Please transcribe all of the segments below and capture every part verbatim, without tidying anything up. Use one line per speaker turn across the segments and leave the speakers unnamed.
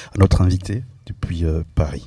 à notre invité depuis euh, Paris.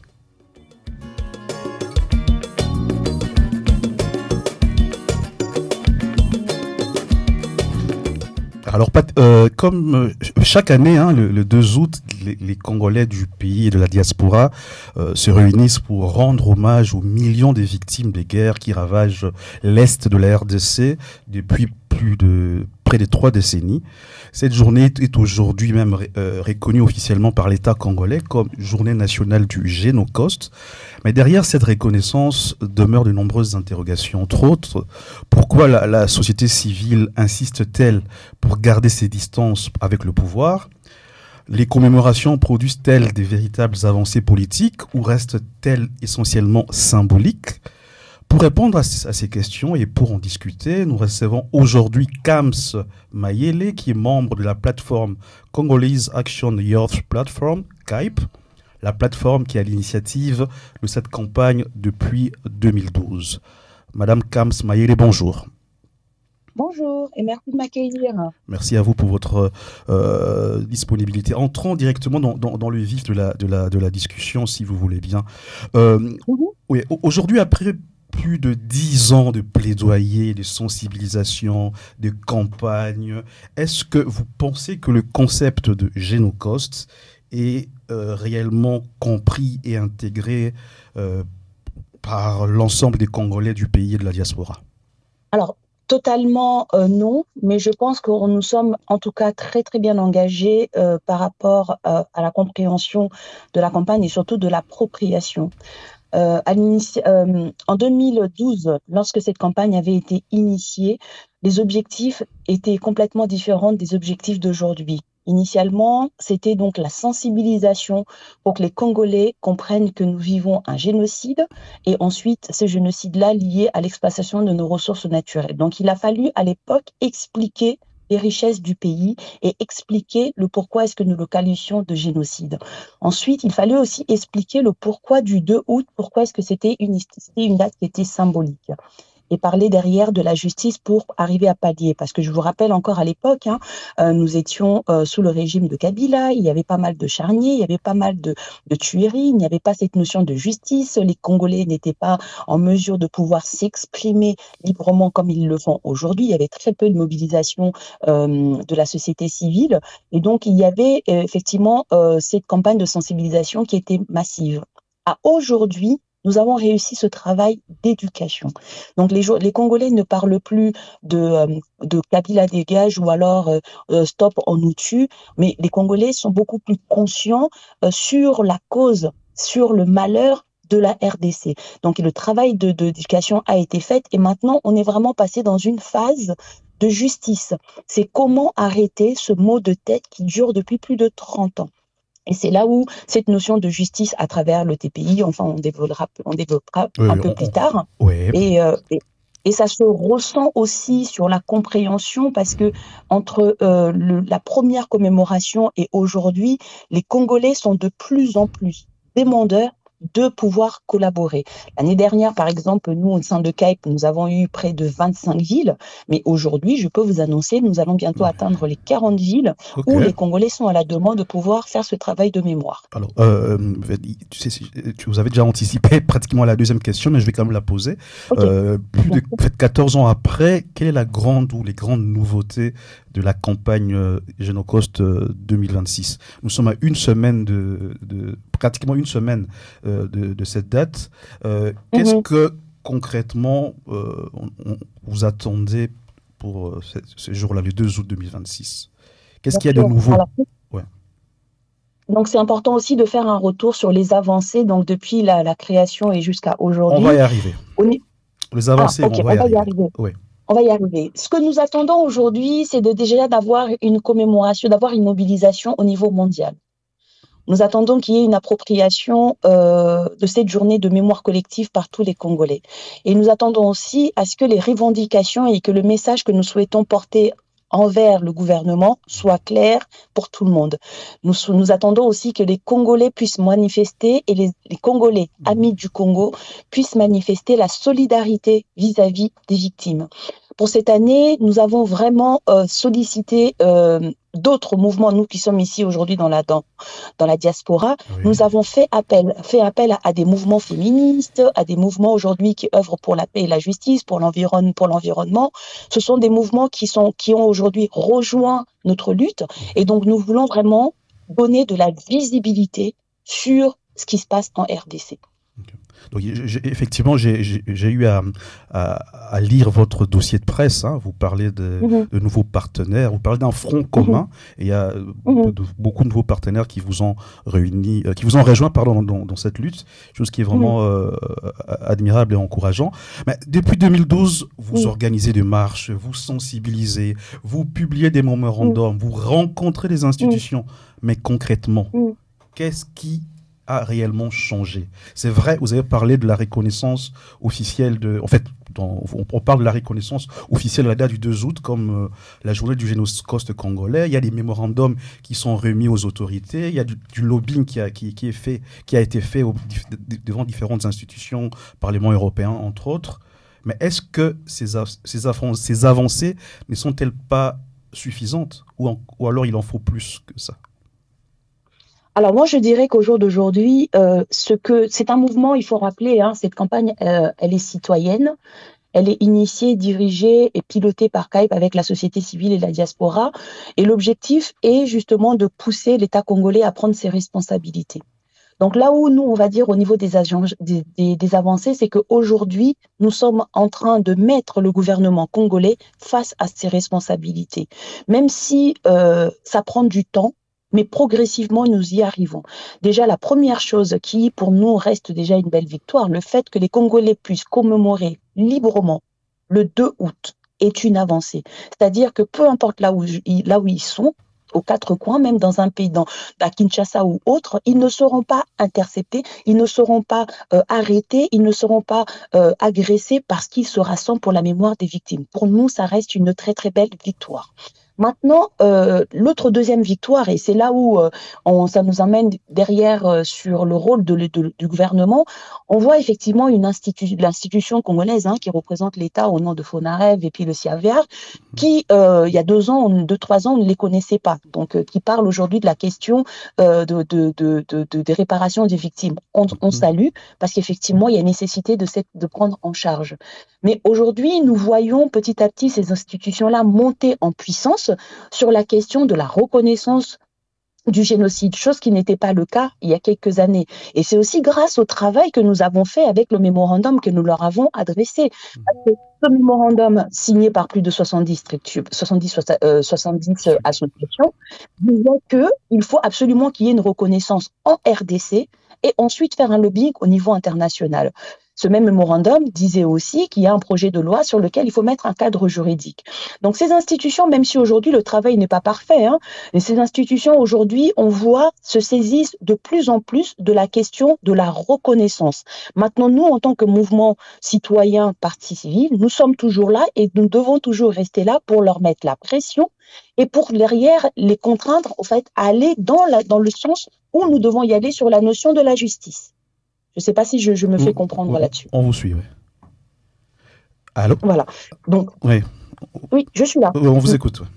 Alors, euh, comme euh, chaque année, hein, le, le deux août, les, les Congolais du pays et de la diaspora euh, se réunissent pour rendre hommage aux millions de victimes des guerres qui ravagent l'Est de la R D C depuis plus de près de trois décennies. Cette journée est aujourd'hui même euh, reconnue officiellement par l'État congolais comme journée nationale du Génocide. Mais derrière cette reconnaissance demeurent de nombreuses interrogations. Entre autres, pourquoi la, la société civile insiste-t-elle pour garder ses distances avec le pouvoir ? Les commémorations produisent-elles des véritables avancées politiques ou restent-elles essentiellement symboliques ? Pour répondre à ces questions et pour en discuter, nous recevons aujourd'hui Kams Mayele, qui est membre de la plateforme Congolese Action Youth Platform, C A I P, la plateforme qui a l'initiative de cette campagne depuis deux mille douze. Madame Kams Mayele, bonjour.
Bonjour et merci de m'accueillir.
Merci à vous pour votre euh, disponibilité. Entrons directement dans, dans, dans le vif de la, de, la, de la discussion, si vous voulez bien. Euh, mmh. Oui, aujourd'hui, après plus de dix ans de plaidoyer, de sensibilisation, de campagne, est-ce que vous pensez que le concept de génocide est euh, réellement compris et intégré euh, par l'ensemble des Congolais du pays et de la diaspora ?
Alors, totalement euh, non, mais je pense que nous sommes en tout cas très très bien engagés euh, par rapport euh, à la compréhension de la campagne et surtout de l'appropriation. Euh, à euh, en deux mille douze, lorsque cette campagne avait été initiée, les objectifs étaient complètement différents des objectifs d'aujourd'hui. Initialement, c'était donc la sensibilisation pour que les Congolais comprennent que nous vivons un génocide et ensuite ce génocide-là lié à l'exploitation de nos ressources naturelles. Donc il a fallu à l'époque expliquer les richesses du pays et expliquer le pourquoi est-ce que nous le qualifions de génocide. Ensuite, il fallait aussi expliquer le pourquoi du deux août, pourquoi est-ce que c'était une, c'était une date qui était symbolique. Et parler derrière de la justice pour arriver à pallier. Parce que je vous rappelle encore à l'époque, hein, euh, nous étions euh, sous le régime de Kabila, il y avait pas mal de charniers, il y avait pas mal de, de tueries, il n'y avait pas cette notion de justice, les Congolais n'étaient pas en mesure de pouvoir s'exprimer librement comme ils le font aujourd'hui, il y avait très peu de mobilisation euh, de la société civile, et donc il y avait euh, effectivement euh, cette campagne de sensibilisation qui était massive. À aujourd'hui, nous avons réussi ce travail d'éducation. Donc, les, les Congolais ne parlent plus de, euh, de Kabila dégage ou alors euh, stop, on nous tue, mais les Congolais sont beaucoup plus conscients euh, sur la cause, sur le malheur de la R D C. Donc, le travail de, de, d'éducation a été fait et maintenant, on est vraiment passé dans une phase de justice. C'est comment arrêter ce mot de tête qui dure depuis plus de trente ans. Et c'est là où cette notion de justice à travers le T P I, enfin on développera, on développera oui, un peu on, plus tard.
Oui.
Et, euh, et, et ça se ressent aussi sur la compréhension parce que entre euh, le, la première commémoration et aujourd'hui, les Congolais sont de plus en plus demandeurs de pouvoir collaborer. L'année dernière, par exemple, nous, au sein de C A I P, nous avons eu près de vingt-cinq villes, mais aujourd'hui, je peux vous annoncer, nous allons bientôt atteindre les quarante villes okay. où les Congolais sont à la demande de pouvoir faire ce travail de mémoire.
Alors, euh, tu sais, tu vous avez déjà anticipé pratiquement la deuxième question, mais je vais quand même la poser. Okay. Euh, plus de quatorze ans après, quelle est la grande ou les grandes nouveautés de la campagne euh, Génocide euh, deux mille vingt-six? Nous sommes à une semaine de, de pratiquement une semaine euh, de, de cette date. Euh, qu'est-ce mm-hmm. que concrètement euh, on, on, vous attendez pour euh, ce, ce jour-là, le deux août deux mille vingt-six? Qu'est-ce qu'il y a de nouveau?
Alors, ouais. Donc c'est important aussi de faire un retour sur les avancées, donc depuis la, la création et jusqu'à aujourd'hui.
On va y arriver. On est... Les avancées,
ah, okay,
on va y
on
arriver.
Va y arriver.
Oui.
On va y arriver. Ce que nous attendons aujourd'hui, c'est de déjà d'avoir une commémoration, d'avoir une mobilisation au niveau mondial. Nous attendons qu'il y ait une appropriation euh, de cette journée de mémoire collective par tous les Congolais. Et nous attendons aussi à ce que les revendications et que le message que nous souhaitons porter envers le gouvernement soit clair pour tout le monde. Nous, nous attendons aussi que les Congolais puissent manifester et les, les Congolais, amis du Congo, puissent manifester la solidarité vis-à-vis des victimes. Pour cette année, nous avons vraiment euh, sollicité euh, d'autres mouvements, nous qui sommes ici aujourd'hui dans la, dans, dans la diaspora,
Oui.
nous avons fait appel, fait appel à, à des mouvements féministes, à des mouvements aujourd'hui qui œuvrent pour la paix et la justice, pour l'environnement, pour l'environnement. Ce sont des mouvements qui, sont, qui ont aujourd'hui rejoint notre lutte, et donc nous voulons vraiment donner de la visibilité sur ce qui se passe en R D C.
Okay. Donc, j'ai, effectivement, j'ai, j'ai, j'ai eu à, à, à lire votre dossier de presse. Hein. Vous parlez de, mm-hmm. de nouveaux partenaires, vous parlez d'un front commun. Mm-hmm. Et il y a mm-hmm. de, beaucoup de nouveaux partenaires qui vous ont réunis, euh, qui vous ont rejoint, pardon, dans, dans cette lutte, chose qui est vraiment mm-hmm. euh, admirable et encourageant. Mais depuis deux mille douze, vous mm-hmm. organisez des marches, vous sensibilisez, vous publiez des mémorandums, mm-hmm. vous rencontrez les institutions. Mm-hmm. Mais concrètement, mm-hmm. qu'est-ce qui a réellement changé? C'est vrai, vous avez parlé de la reconnaissance officielle de... En fait, dans, on parle de la reconnaissance officielle à la date du deux août comme euh, la journée du génocide congolais. Il y a des mémorandums qui sont remis aux autorités. Il y a du, du lobbying qui a, qui, qui, est fait, qui a été fait au, devant différentes institutions, Parlement européen, entre autres. Mais est-ce que ces, ces, ces avancées ne sont-elles pas suffisantes ou, en, ou alors il en faut plus que ça?
Alors moi, je dirais qu'au jour d'aujourd'hui, euh, ce que c'est un mouvement, il faut rappeler, hein, cette campagne, euh, elle est citoyenne, elle est initiée, dirigée et pilotée par C A I P avec la société civile et la diaspora. Et l'objectif est justement de pousser l'État congolais à prendre ses responsabilités. Donc là où nous, on va dire au niveau des, agents, des, des, des avancées, c'est qu'aujourd'hui, nous sommes en train de mettre le gouvernement congolais face à ses responsabilités. Même si euh, ça prend du temps, mais progressivement, nous y arrivons. Déjà, la première chose qui, pour nous, reste déjà une belle victoire, le fait que les Congolais puissent commémorer librement le deux août est une avancée. C'est-à-dire que peu importe là où, là où ils sont, aux quatre coins, même dans un pays, dans, à Kinshasa ou autre, ils ne seront pas interceptés, ils ne seront pas euh, arrêtés, ils ne seront pas euh, agressés parce qu'ils se rassemblent pour la mémoire des victimes. Pour nous, ça reste une très, très belle victoire. Maintenant, euh, l'autre deuxième victoire, et c'est là où euh, on, ça nous amène derrière euh, sur le rôle de, de, du gouvernement, on voit effectivement une institu- l'institution congolaise hein, qui représente l'État au nom de Fonarev et puis le Siaviar, qui, euh, il y a deux ans, deux, trois ans, on ne les connaissait pas, donc euh, qui parle aujourd'hui de la question euh, de, de, de, de, de, des réparations des victimes. On, on salue parce qu'effectivement, il y a nécessité de, cette, de prendre en charge. Mais aujourd'hui, nous voyons petit à petit ces institutions-là monter en puissance sur la question de la reconnaissance du génocide, chose qui n'était pas le cas il y a quelques années. Et c'est aussi grâce au travail que nous avons fait avec le mémorandum que nous leur avons adressé. Parce que ce mémorandum signé par plus de soixante-dix, soixante-dix, euh, soixante-dix associations disait qu'il faut absolument qu'il y ait une reconnaissance en R D C et ensuite faire un lobbying au niveau international. Ce même mémorandum disait aussi qu'il y a un projet de loi sur lequel il faut mettre un cadre juridique. Donc ces institutions, même si aujourd'hui le travail n'est pas parfait, hein, mais ces institutions aujourd'hui, on voit, se saisissent de plus en plus de la question de la reconnaissance. Maintenant, nous, en tant que mouvement citoyen, partie civile, nous sommes toujours là et nous devons toujours rester là pour leur mettre la pression et pour derrière les contraindre, en fait, à aller dans, la, dans le sens où nous devons y aller sur la notion de la justice. Je ne sais pas si je, je me fais comprendre
on,
là-dessus.
On vous suit, oui. Allô?
Voilà. Donc,
oui.
oui, je suis là.
On vous écoute. Oui.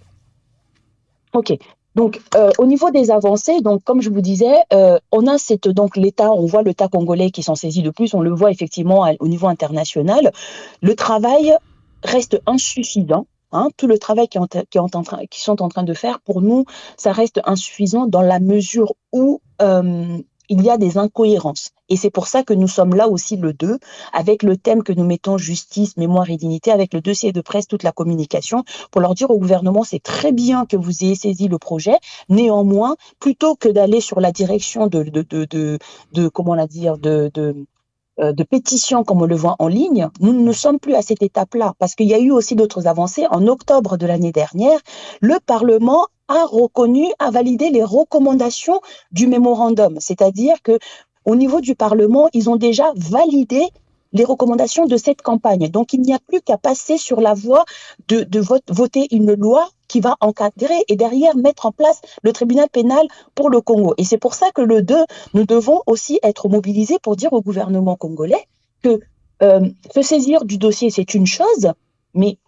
OK. Donc, euh, au niveau des avancées, donc comme je vous disais, euh, on a cette, donc l'État, on voit l'État congolais qui s'en saisit le plus, on le voit effectivement à, au niveau international. Le travail reste insuffisant. Hein, tout le travail qu'ils qui en train, qui sont en train de faire, pour nous, ça reste insuffisant dans la mesure où euh, il y a des incohérences. Et c'est pour ça que nous sommes là aussi le deux, avec le thème que nous mettons justice, mémoire et dignité, avec le dossier de presse, toute la communication, pour leur dire au gouvernement, c'est très bien que vous ayez saisi le projet. Néanmoins, plutôt que d'aller sur la direction de, de, de, de, de comment la dire, de, de de pétitions comme on le voit en ligne, nous ne sommes plus à cette étape-là parce qu'il y a eu aussi d'autres avancées. En octobre de l'année dernière, le Parlement a reconnu, a validé les recommandations du mémorandum. C'est-à-dire que au niveau du Parlement, ils ont déjà validé les recommandations de cette campagne. Donc, il n'y a plus qu'à passer sur la voie de, de vote, voter une loi qui va encadrer et derrière mettre en place le tribunal pénal pour le Congo. Et c'est pour ça que le deux, nous devons aussi être mobilisés pour dire au gouvernement congolais que euh, se saisir du dossier, c'est une chose, mais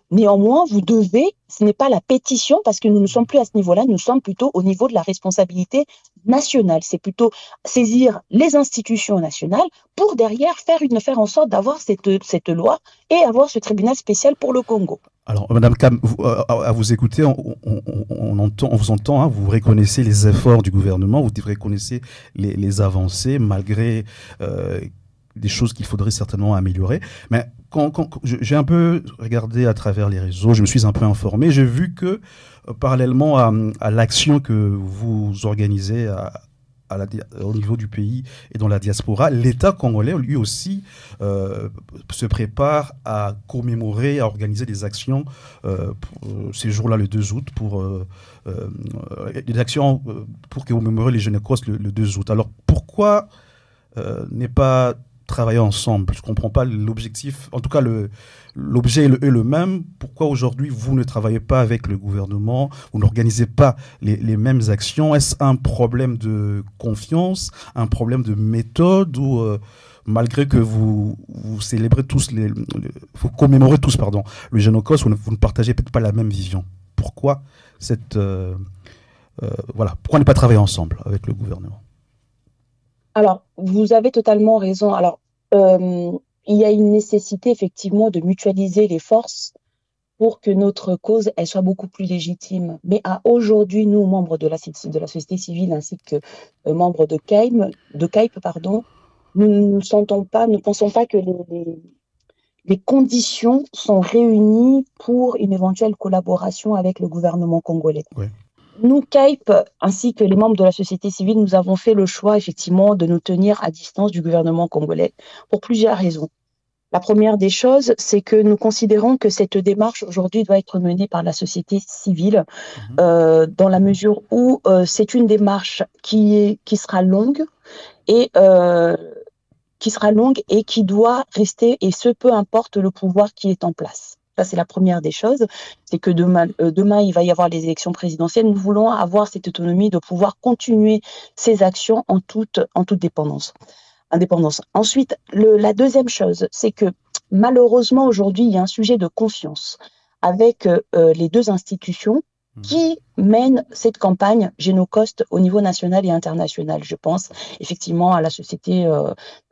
Néanmoins, vous devez, ce n'est pas la pétition, parce que nous ne sommes plus à ce niveau-là, nous sommes plutôt au niveau de la responsabilité nationale. C'est plutôt saisir les institutions nationales pour derrière faire, une, faire en sorte d'avoir cette, cette loi et avoir ce tribunal spécial pour le Congo.
Alors, Madame Cam, vous, à, à vous écouter, on, on, on, on, entend, on vous entend, hein, vous reconnaissez les efforts du gouvernement, vous reconnaissez les, les avancées, malgré euh, des choses qu'il faudrait certainement améliorer. Mais quand, quand, quand j'ai un peu regardé à travers les réseaux, je me suis un peu informé, j'ai vu que, euh, parallèlement à, à l'action que vous organisez à, à la, au niveau du pays et dans la diaspora, l'État congolais, lui aussi, euh, se prépare à commémorer, à organiser des actions euh, pour, euh, ces jours-là, le deux août, pour euh, euh, des actions pour commémorer les Génocostes le, le deux août. Alors pourquoi euh, n'est pas travailler ensemble? Je ne comprends pas l'objectif. En tout cas, le, l'objet est le, est le même. Pourquoi aujourd'hui vous ne travaillez pas avec le gouvernement? Vous n'organisez pas les, les mêmes actions? Est-ce un problème de confiance, un problème de méthode, ou euh, malgré que vous, vous célébrez tous, les, les, vous commémorez tous pardon, le Génocostes, vous ne, vous ne partagez peut-être pas la même vision? Pourquoi cette, euh, euh, voilà, pourquoi ne pas travailler ensemble avec le gouvernement?
Alors, vous avez totalement raison. Alors, euh, il y a une nécessité effectivement de mutualiser les forces pour que notre cause elle soit beaucoup plus légitime. Mais à aujourd'hui, nous, membres de la, de la société civile ainsi que euh, membres de C A I M, de C A I P, pardon, nous ne sentons pas, ne pensons pas que les, les, les conditions sont réunies pour une éventuelle collaboration avec le gouvernement congolais.
Oui.
Nous, C A I P, ainsi que les membres de la société civile, nous avons fait le choix, effectivement, de nous tenir à distance du gouvernement congolais pour plusieurs raisons. La première des choses, c'est que nous considérons que cette démarche aujourd'hui doit être menée par la société civile, mmh. euh, dans la mesure où euh, c'est une démarche qui, est, qui sera longue et euh, qui sera longue et qui doit rester, et ce, peu importe le pouvoir qui est en place. Ça, c'est la première des choses. C'est que demain, euh, demain, il va y avoir les élections présidentielles. Nous voulons avoir cette autonomie de pouvoir continuer ces actions en toute, en toute dépendance. Indépendance. Ensuite, le, la deuxième chose, c'est que malheureusement, aujourd'hui, il y a un sujet de confiance avec euh, les deux institutions qui mènent cette campagne Génocoste au niveau national et international. Je pense effectivement à la société, euh,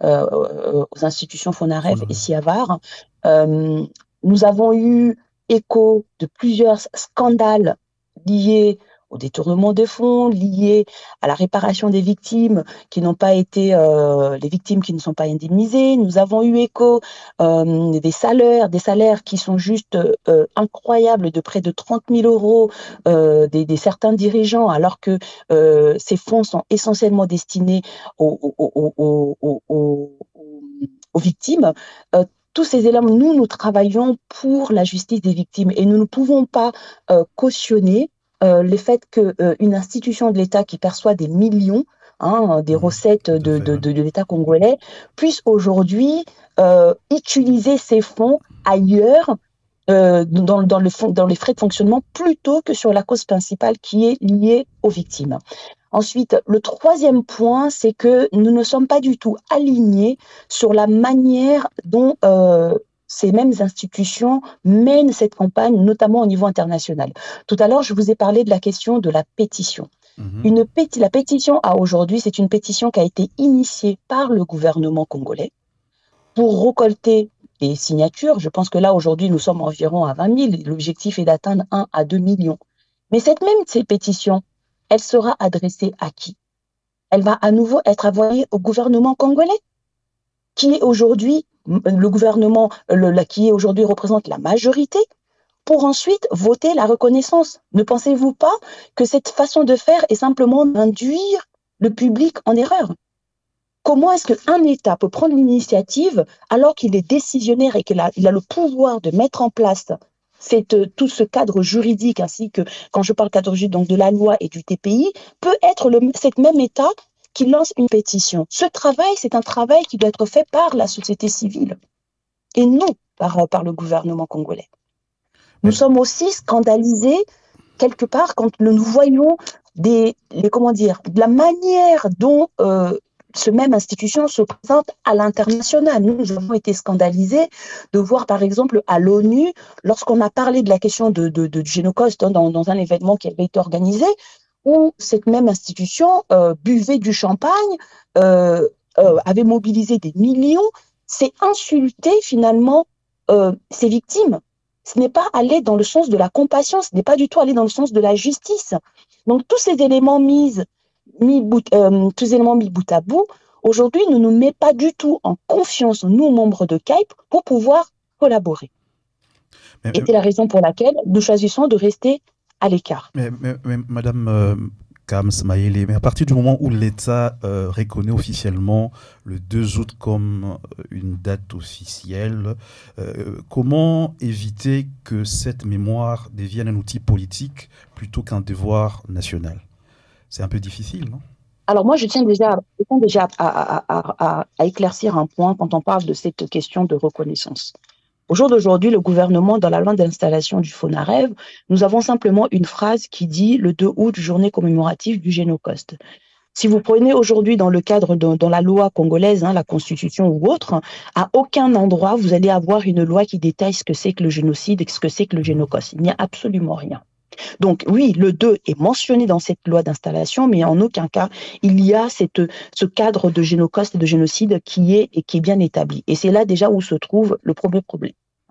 euh, aux institutions FONAREF et SIAVAR. Euh, nous avons eu écho de plusieurs scandales liés au détournement de fonds, liés à la réparation des victimes qui n'ont pas été, euh, les victimes qui ne sont pas indemnisées. Nous avons eu écho euh, des salaires, des salaires qui sont juste euh, incroyables, de près de trente mille euros euh, des, des certains dirigeants, alors que euh, ces fonds sont essentiellement destinés aux, aux, aux, aux, aux, aux victimes. Euh, tous ces éléments, nous, nous travaillons pour la justice des victimes et nous ne pouvons pas euh, cautionner Euh, le fait qu'une euh, institution de l'État qui perçoit des millions, hein, des mmh, recettes de, de, de, de l'État congolais, puisse aujourd'hui euh, utiliser ces fonds ailleurs, euh, dans, dans, le fond, dans les frais de fonctionnement, plutôt que sur la cause principale qui est liée aux victimes. Ensuite, le troisième point, c'est que nous ne sommes pas du tout alignés sur la manière dont euh, ces mêmes institutions mènent cette campagne, notamment au niveau international. Tout à l'heure, je vous ai parlé de la question de la pétition. Mmh. Une péti- la pétition à aujourd'hui, c'est une pétition qui a été initiée par le gouvernement congolais pour récolter des signatures. Je pense que là, aujourd'hui, nous sommes environ à vingt mille. L'objectif est d'atteindre un à deux millions. Mais cette même cette pétition, elle sera adressée à qui? Elle va à nouveau être envoyée au gouvernement congolais, qui est aujourd'hui le gouvernement le, la, qui est aujourd'hui représente la majorité, pour ensuite voter la reconnaissance. Ne pensez-vous pas que cette façon de faire est simplement d'induire le public en erreur? Comment est-ce qu'un État peut prendre l'initiative alors qu'il est décisionnaire et qu'il a, il a le pouvoir de mettre en place cette, tout ce cadre juridique, ainsi que, quand je parle cadre juridique, donc de la loi et du T P I, peut être le, cet même État qui lance une pétition. Ce travail, c'est un travail qui doit être fait par la société civile et non par, par le gouvernement congolais. Nous oui. sommes aussi scandalisés quelque part quand nous voyons des, les, comment dire, de la manière dont euh, ce même institution se présente à l'international. Nous, nous avons été scandalisés de voir, par exemple, à l'ONU, lorsqu'on a parlé de la question de, de, de Génocoste hein, dans, dans un événement qui avait été organisé, où cette même institution euh, buvait du champagne, euh, euh, avait mobilisé des millions, c'est insulter finalement euh, ces victimes. Ce n'est pas aller dans le sens de la compassion, ce n'est pas du tout aller dans le sens de la justice. Donc tous ces éléments mis, mis, bout, euh, tous ces éléments mis bout à bout, aujourd'hui ne nous met pas du tout en confiance, nous membres de C A I P, pour pouvoir collaborer. Mais, Et c'est la raison pour laquelle nous choisissons de rester à l'écart.
Mais, mais, mais Madame euh, Kams Mayele, mais à partir du moment où l'État euh, reconnaît officiellement le deux août comme une date officielle, euh, comment éviter que cette mémoire devienne un outil politique plutôt qu'un devoir national? C'est un peu difficile, non?
Alors moi, je tiens déjà, je tiens déjà à, à, à, à, à éclaircir un point quand on parle de cette question de reconnaissance. Au jour d'aujourd'hui, le gouvernement, dans la loi d'installation du FONAREV, nous avons simplement une phrase qui dit le deux août, journée commémorative du Génocoste. Si vous prenez aujourd'hui dans le cadre de dans la loi congolaise, hein, la constitution ou autre, à aucun endroit vous allez avoir une loi qui détaille ce que c'est que le génocide et ce que c'est que le Génocoste. Il n'y a absolument rien. Donc oui, le deux est mentionné dans cette loi d'installation, mais en aucun cas il y a cette, ce cadre de Génocoste et de génocide qui est, et qui est bien établi. Et c'est là déjà où se trouve le premier problème.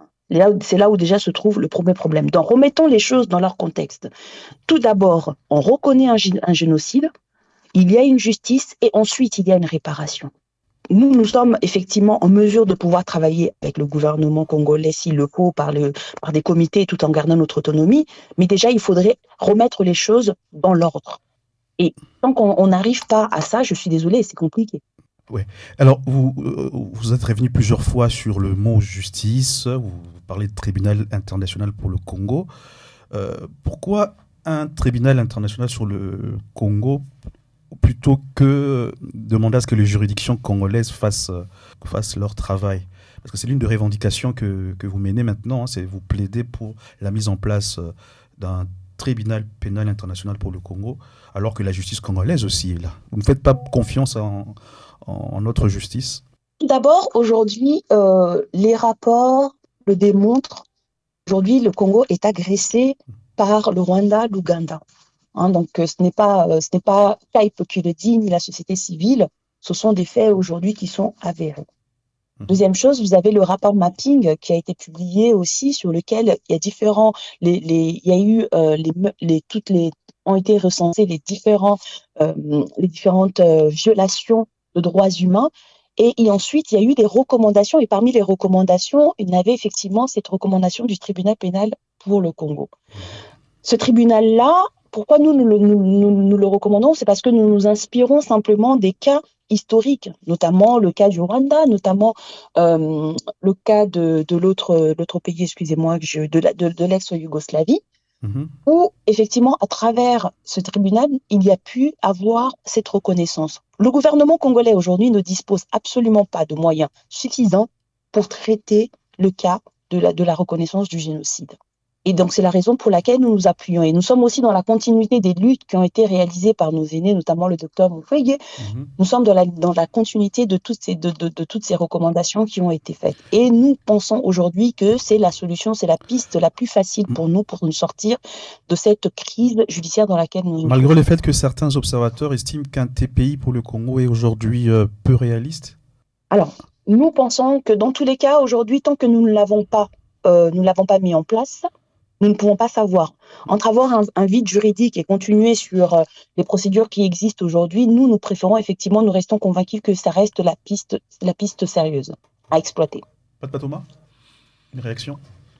C'est là où déjà se trouve le premier problème. Donc remettons les choses dans leur contexte. Tout d'abord, on reconnaît un, un génocide, il y a une justice et ensuite il y a une réparation. Nous, nous sommes effectivement en mesure de pouvoir travailler avec le gouvernement congolais s'il le faut, par, le, par des comités, tout en gardant notre autonomie. Mais déjà, il faudrait remettre les choses dans l'ordre. Et tant qu'on n'arrive pas à ça, je suis désolée, c'est compliqué.
Oui. Alors, vous, euh, vous êtes revenu plusieurs fois sur le mot justice. Vous parlez de tribunal international pour le Congo. Euh, pourquoi un tribunal international sur le Congo plutôt que demander à ce que les juridictions congolaises fassent, fassent leur travail? Parce que c'est l'une des revendications que, que vous menez maintenant, hein, c'est vous plaidez pour la mise en place d'un tribunal pénal international pour le Congo, alors que la justice congolaise aussi est là. Vous ne faites pas confiance en, en, en notre justice?
Tout d'abord, aujourd'hui, euh, les rapports le démontrent. Aujourd'hui, le Congo est agressé par le Rwanda, l'Ouganda. Hein, donc, euh, ce n'est pas, euh, ce n'est pas C A I P qui le dit, ni la société civile. Ce sont des faits aujourd'hui qui sont avérés. Mmh. Deuxième chose, vous avez le rapport mapping qui a été publié aussi, sur lequel il y a différents, les, les, il y a eu euh, les, les, toutes les, ont été recensées les différents, euh, les différentes euh, violations de droits humains. Et, et ensuite, il y a eu des recommandations. Et parmi les recommandations, il y avait effectivement cette recommandation du tribunal pénal pour le Congo. Ce tribunal-là, pourquoi nous, nous, nous, nous, nous le recommandons? C'est parce que nous nous inspirons simplement des cas historiques, notamment le cas du Rwanda, notamment euh, le cas de, de l'autre, l'autre pays, excusez-moi, de, la, de, de l'ex-Yougoslavie, mmh. où effectivement, à travers ce tribunal, il y a pu avoir cette reconnaissance. Le gouvernement congolais aujourd'hui ne dispose absolument pas de moyens suffisants pour traiter le cas de la, de la reconnaissance du génocide. Et donc, c'est la raison pour laquelle nous nous appuyons. Et nous sommes aussi dans la continuité des luttes qui ont été réalisées par nos aînés, notamment le docteur Mukwege. Mm-hmm. Nous sommes dans la, dans la continuité de toutes, ces, de, de, de toutes ces recommandations qui ont été faites. Et nous pensons aujourd'hui que c'est la solution, c'est la piste la plus facile pour nous, pour nous sortir de cette crise judiciaire dans laquelle nous nous
Malgré le fait que certains observateurs estiment qu'un T P I pour le Congo est aujourd'hui euh, peu réaliste?
Alors, nous pensons que dans tous les cas, aujourd'hui, tant que nous ne l'avons pas, euh, nous ne l'avons pas mis en place, nous ne pouvons pas savoir. Entre avoir un, un vide juridique et continuer sur euh, les procédures qui existent aujourd'hui, nous, nous préférons effectivement, nous restons convaincus que ça reste la piste, la piste sérieuse à exploiter.
Pas de Thomas? Une réaction?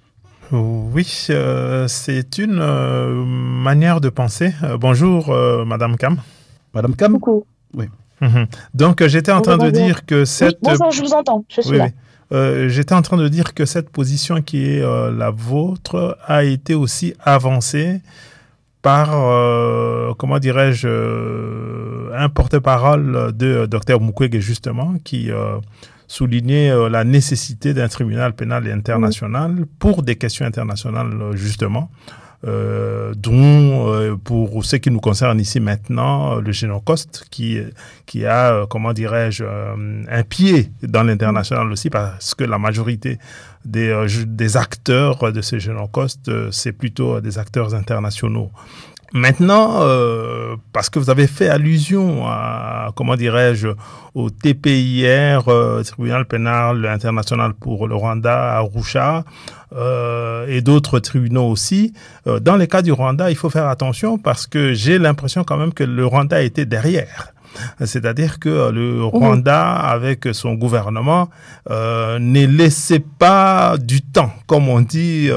Oui, euh, c'est une euh, manière de penser. Euh, bonjour, euh, Madame Kam.
Madame Kam?
Coucou.
Oui.
Mm-hmm. Donc, j'étais en train
bonjour.
de dire que cette...
Oui, bonjour, je vous entends, je suis
oui,
là.
Oui. Euh, j'étais en train de dire que cette position qui est euh, la vôtre a été aussi avancée par, euh, comment dirais-je, euh, un porte-parole de docteur Mukwege, justement, qui euh, soulignait euh, la nécessité d'un tribunal pénal international mmh. pour des questions internationales, justement. euh, dont, euh, pour ce qui nous concerne ici maintenant, le Génocost, qui, qui a, euh, comment dirais-je, euh, un pied dans l'international aussi, parce que la majorité des, euh, des acteurs de ce Génocost, euh, c'est plutôt des acteurs internationaux. Maintenant, euh, parce que vous avez fait allusion à, comment dirais-je, au T P I R, euh, Tribunal pénal international pour le Rwanda, à Arusha, euh, et d'autres tribunaux aussi. Euh, dans les cas du Rwanda, il faut faire attention parce que j'ai l'impression quand même que le Rwanda était derrière. C'est-à-dire que le Rwanda, avec son gouvernement, euh, ne laissait pas du temps, comme on dit,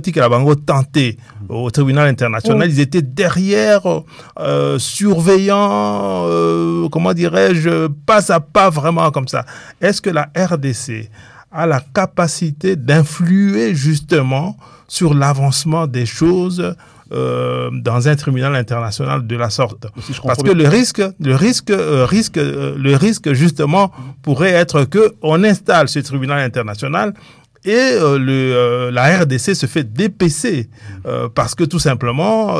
tenté au tribunal international. Ils étaient derrière, euh, surveillant, euh, comment dirais-je, pas à pas, vraiment comme ça. Est-ce que la R D C a la capacité d'influer justement sur l'avancement des choses Euh, dans un tribunal international de la sorte, si parce que le risque, le risque, euh, risque, euh, le risque justement pourrait être que on installe ce tribunal international et euh, le, euh, la R D C se fait dépecer euh, parce que tout simplement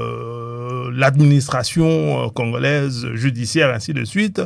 euh, l'administration congolaise judiciaire ainsi de suite,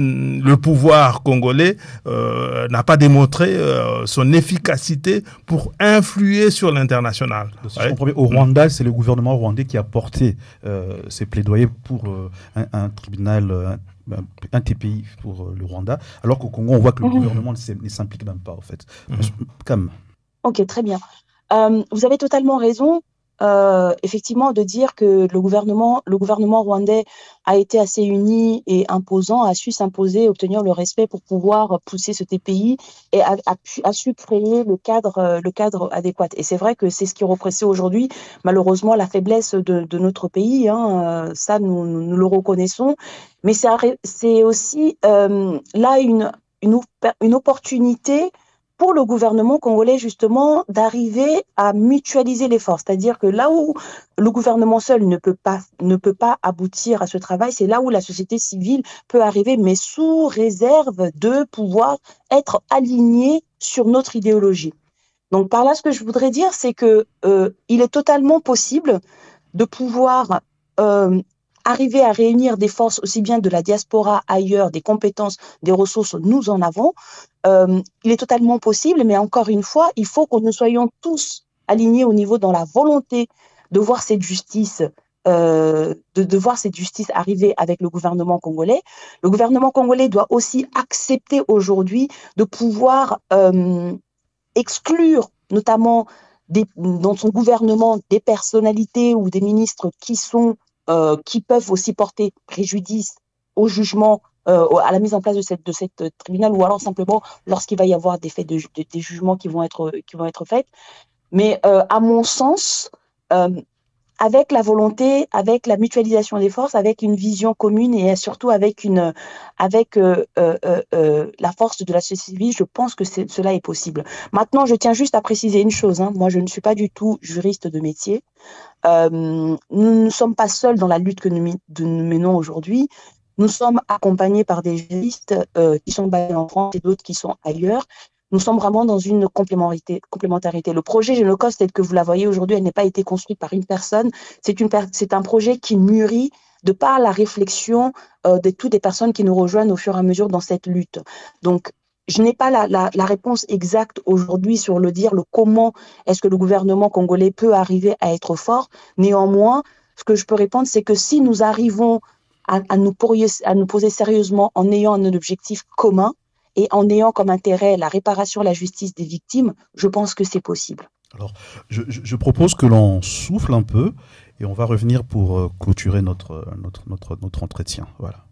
le pouvoir congolais euh, n'a pas démontré euh, son efficacité pour influer sur l'international.
Si ouais. je comprends bien, au Rwanda, c'est le gouvernement rwandais qui a porté euh, ses plaidoyers pour euh, un, un tribunal, un, un T P I pour euh, le Rwanda, alors qu'au Congo, on voit que le mmh. gouvernement ne s'implique même pas, en fait. Mmh. Comme.
Ok, très bien. Euh, vous avez totalement raison. Euh, effectivement, de dire que le gouvernement, le gouvernement rwandais a été assez uni et imposant, a su s'imposer, obtenir le respect pour pouvoir pousser ce T P I et a, a, pu, a su créer le cadre, le cadre adéquat. Et c'est vrai que c'est ce qui représente aujourd'hui, malheureusement, la faiblesse de, de notre pays. Hein, ça, nous, nous le reconnaissons. Mais c'est, c'est aussi euh, là une, une, une opportunité pour le gouvernement congolais, justement, d'arriver à mutualiser les forces. C'est-à-dire que là où le gouvernement seul ne peut pas, ne peut pas aboutir à ce travail, c'est là où la société civile peut arriver, mais sous réserve de pouvoir être alignée sur notre idéologie. Donc, par là, ce que je voudrais dire, c'est que euh, il est totalement possible de pouvoir euh, arriver à réunir des forces aussi bien de la diaspora ailleurs, des compétences, des ressources, nous en avons. Euh, il est totalement possible, mais encore une fois, il faut que nous soyons tous alignés au niveau dans la volonté de voir cette justice, euh, de, de voir cette justice arriver avec le gouvernement congolais. Le gouvernement congolais doit aussi accepter aujourd'hui de pouvoir euh, exclure, notamment des, dans son gouvernement, des personnalités ou des ministres qui sont Euh, qui peuvent aussi porter préjudice au jugement, euh, à la mise en place de cette, de cette tribunal, ou alors simplement lorsqu'il va y avoir des faits de, de, des jugements qui vont être, qui vont être faits. Mais euh, à mon sens, euh, avec la volonté, avec la mutualisation des forces, avec une vision commune et surtout avec, une, avec euh, euh, euh, la force de la société civile, je pense que c'est, cela est possible. Maintenant, je tiens juste à préciser une chose. Hein. Moi, je ne suis pas du tout juriste de métier. Euh, nous ne sommes pas seuls dans la lutte que nous, de, nous menons aujourd'hui. Nous sommes accompagnés par des juristes euh, qui sont basés en France et d'autres qui sont ailleurs. Nous sommes vraiment dans une complémentarité. complémentarité. Le projet Génocost, tel que vous la voyez aujourd'hui, elle n'a pas été construite par une personne. C'est, une per- c'est un projet qui mûrit de par la réflexion euh, de toutes les personnes qui nous rejoignent au fur et à mesure dans cette lutte. Donc, je n'ai pas la, la, la réponse exacte aujourd'hui sur le dire, le comment est-ce que le gouvernement congolais peut arriver à être fort. Néanmoins, ce que je peux répondre, c'est que si nous arrivons à, à, nous, poser, à nous poser sérieusement en ayant un objectif commun et en ayant comme intérêt la réparation, la justice des victimes, je pense que c'est possible.
Alors, je, je propose que l'on souffle un peu et on va revenir pour clôturer notre, notre, notre, notre entretien. Voilà.